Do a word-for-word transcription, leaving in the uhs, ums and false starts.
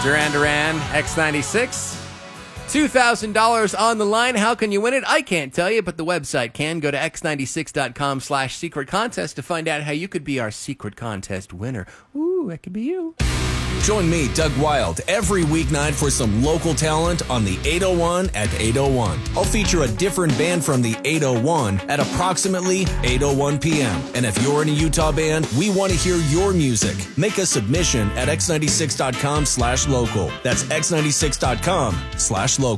Duran Duran, X ninety-six. two thousand dollars on the line. How can you win it? I can't tell you, but the website can. Go to x ninety-six dot com slash secret contest to find out how you could be our secret contest winner. Ooh, that could be you. Join me, Doug Wild, every weeknight for some local talent on the eight oh one at eight oh one. I'll feature a different band from the eight oh one at approximately eight oh one p.m. And if you're in a Utah band, we want to hear your music. Make a submission at x ninety-six dot com slash local. That's x ninety-six dot com slash local.